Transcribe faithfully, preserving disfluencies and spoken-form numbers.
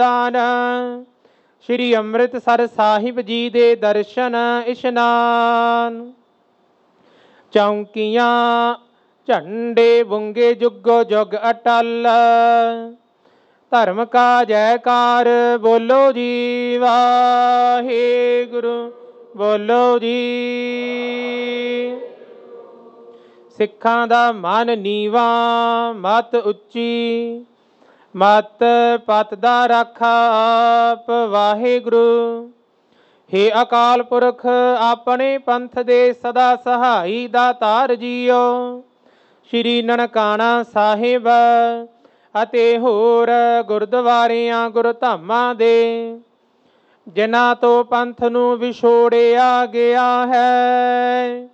ਦਾਨ। ਸ਼੍ਰੀ ਅੰਮ੍ਰਿਤਸਰ ਸਾਹਿਬ ਜੀ ਦੇ ਦਰਸ਼ਨ ਇਸ਼ਨਾਨ। ਚੌਂਕੀਆਂ ਝੰਡੇ ਬੁੰਗੇ ਜੁਗੋ ਜੁਗ ਅਟਲ। ਧਰਮ ਕਾ ਜੈਕਾਰ ਬੋਲੋ ਜੀ ਵਾਹਿਗੁਰੂ ਬੋਲੋ ਜੀ। ਸਿੱਖਾਂ ਦਾ ਮਨ ਨੀਵਾ ਮਤ ਉੱਚੀ, ਮਤ ਪਤ ਦਾ ਰਾਖਾ ਆਪ ਵਾਹਿਗੁਰੂ। ਹੇ ਅਕਾਲ ਪੁਰਖ ਆਪਣੇ ਪੰਥ ਦੇ ਸਦਾ ਸਹਾਈ ਦਾਤਾਰ ਜੀਓ। ਸ਼੍ਰੀ ਨਨਕਾਣਾ ਸਾਹਿਬ ਅਤੇ ਹੋਰ ਗੁਰਦੁਆਰਿਆਂ ਗੁਰਧਾਮਾਂ ਦੇ ਜਿਨ੍ਹਾਂ ਤੋਂ ਪੰਥ ਨੂੰ ਵਿਛੋੜਿਆ ਗਿਆ ਹੈ,